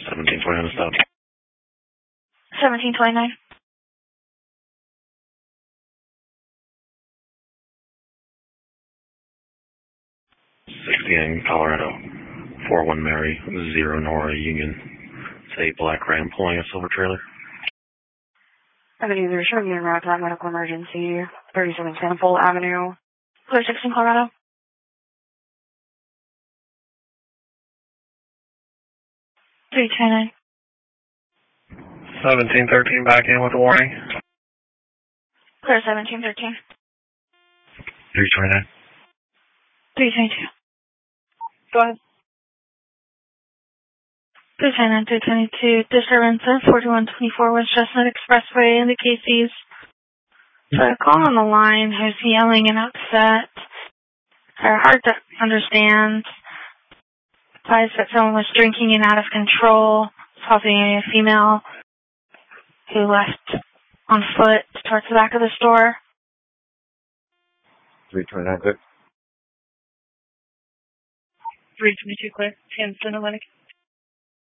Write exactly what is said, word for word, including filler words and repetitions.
seventeen twenty-nine stop. seventeen twenty-nine. sixty in Colorado. four one Mary, zero Nora Union. It's a black Ram pulling a silver trailer. Avenue, they're showing you en route to that medical emergency. thirty-seven Sample Avenue. Clear six in Colorado. three twenty-nine. seventeen thirteen back in with a warning. Clear seventeen thirteen. three twenty-nine. three twenty-two. Go ahead. three twenty-nine, three twenty-two. Disturbance at forty-one twenty-four West Chestnut Expressway in the Casey's. So a call on the line who's yelling and upset. Her hard to understand. Advised that someone was drinking and out of control, possibly a female who left on foot towards the back of the store. three twenty-nine, clear. three twenty-two clear. Hanson Atlantic.